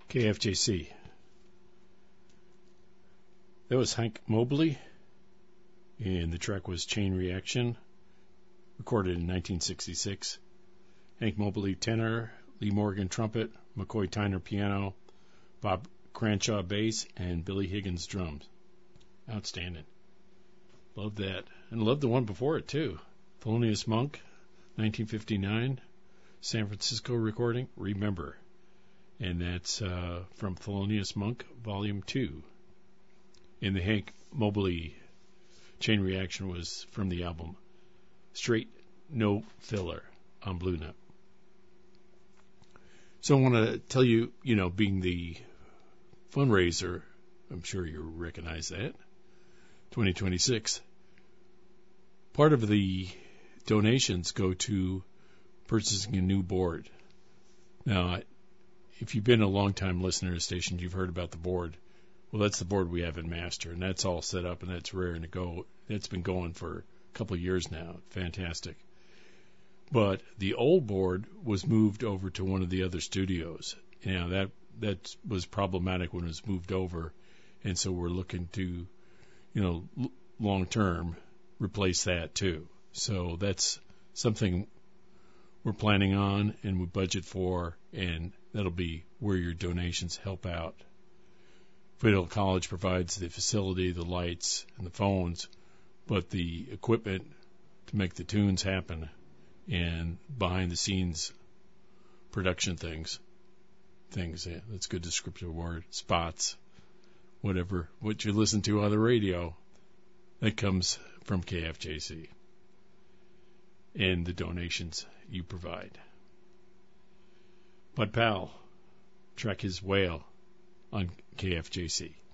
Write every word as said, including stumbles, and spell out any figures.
K F J C. That was Hank Mobley, and the track was Chain Reaction, recorded in nineteen sixty-six. Hank Mobley tenor, Lee Morgan trumpet, McCoy Tyner piano, Bob Cranshaw bass, and Billy Higgins drums. Outstanding. Love that. And love the one before it, too. Thelonious Monk, nineteen fifty-nine, San Francisco recording, Remember. And that's uh, from Thelonious Monk, Volume two. And the Hank Mobley Chain Reaction was from the album Straight No Filler on Blue Note. So I want to tell you, you know, being the fundraiser, I'm sure you recognize that, twenty twenty-six, part of the donations go to purchasing a new board. Now, if you've been a long-time listener to the station, you've heard about the board. Well, that's the board we have in Master, and that's all set up, and that's raring to go. It's been going for a couple of years now. Fantastic. But the old board was moved over to one of the other studios. You know, that that was problematic when it was moved over, and so we're looking to, you know, l- long-term replace that too. So that's something we're planning on and we budget for, and that'll be where your donations help out. Foothill College provides the facility, the lights, and the phones, but the equipment to make the tunes happen and behind-the-scenes production things, things, yeah, that's a good descriptive word, spots, whatever, what you listen to on the radio, that comes from K F J C and the donations you provide. Bud Powell, track his Whale on K F J C.